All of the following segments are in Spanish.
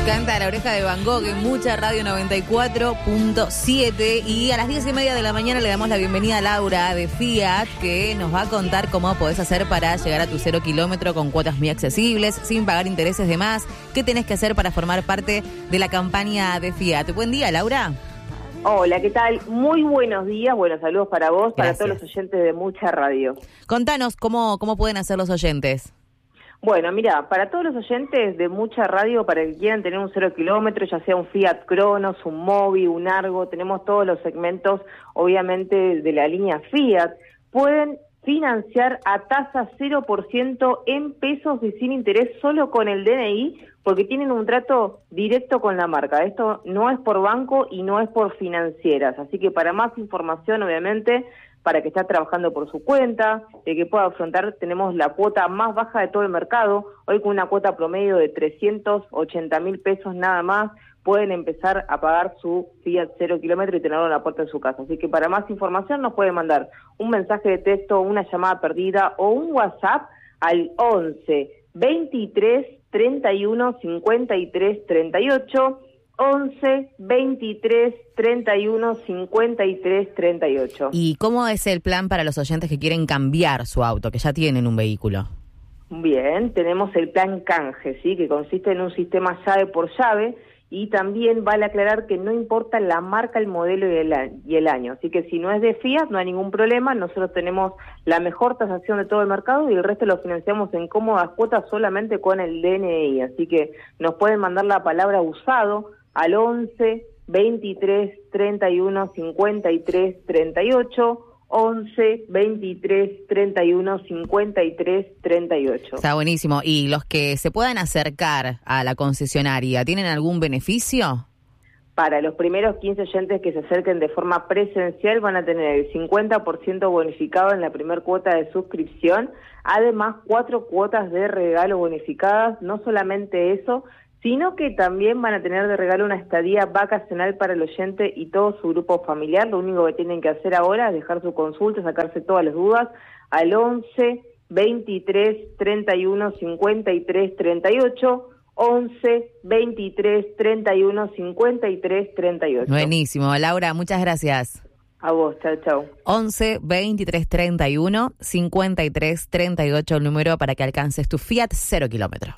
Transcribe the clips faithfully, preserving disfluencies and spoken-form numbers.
Canta La Oreja de Van Gogh en Mucha Radio noventa y cuatro punto siete. Y a las diez y media de la mañana le damos la bienvenida a Laura de Fiat, que nos va a contar cómo podés hacer para llegar a tu cero kilómetro con cuotas muy accesibles, sin pagar intereses de más. ¿Qué tenés que hacer para formar parte de la campaña de Fiat? Buen día, Laura. Hola, ¿qué tal? Muy buenos días, buenos saludos para vos, Gracias. para todos los oyentes de Mucha Radio. Contanos cómo, cómo pueden hacer los oyentes. Bueno, mira, para todos los oyentes de Mucha Radio, para que quieran tener un cero kilómetro, ya sea un Fiat Cronos, un Mobi, un Argo, tenemos todos los segmentos, obviamente, de la línea Fiat, pueden financiar a tasa cero por ciento en pesos y sin interés solo con el D N I, porque tienen un trato directo con la marca. Esto no es por banco y no es por financieras, así que para más información, obviamente, para que esté trabajando por su cuenta, eh, que pueda afrontar, tenemos la cuota más baja de todo el mercado, hoy con una cuota promedio de trescientos ochenta mil pesos nada más, pueden empezar a pagar su Fiat cero kilómetro y tenerlo en la puerta de su casa. Así que para más información nos pueden mandar un mensaje de texto, una llamada perdida o un WhatsApp al once, veintitrés, treinta y uno, cincuenta y tres, treinta y ocho, once, veintitrés, treinta y uno, cincuenta y tres, treinta y ocho. ¿Y cómo es el plan para los oyentes que quieren cambiar su auto, que ya tienen un vehículo? Bien, tenemos el plan canje, ¿sí? Que consiste en un sistema llave por llave, y también vale aclarar que no importa la marca, el modelo y el, y el año, así que si no es de Fiat no hay ningún problema, nosotros tenemos la mejor tasación de todo el mercado y el resto lo financiamos en cómodas cuotas solamente con el D N I, así que nos pueden mandar la palabra usado al once, veintitrés, treinta y uno, cincuenta y tres, treinta y ocho, once, veintitrés, treinta y uno, cincuenta y tres, treinta y ocho. Está buenísimo. ¿Y los que se puedan acercar a la concesionaria, tienen algún beneficio? Para los primeros quince oyentes que se acerquen de forma presencial van a tener el cincuenta por ciento bonificado en la primera cuota de suscripción, además cuatro cuotas de regalo bonificadas, no solamente eso, sino que también van a tener de regalo una estadía vacacional para el oyente y todo su grupo familiar. Lo único que tienen que hacer ahora es dejar su consulta, sacarse todas las dudas al once, veintitrés, treinta y uno, cincuenta y tres, treinta y ocho, once, veintitrés, treinta y uno, cincuenta y tres, treinta y ocho. Buenísimo. Laura, muchas gracias. A vos, chao, chao. once, veintitrés, treinta y uno, cincuenta y tres, treinta y ocho el número para que alcances tu Fiat cero kilómetro.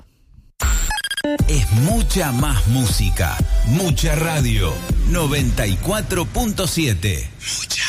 Es mucha más música, Mucha Radio noventa y cuatro punto siete. Mucha.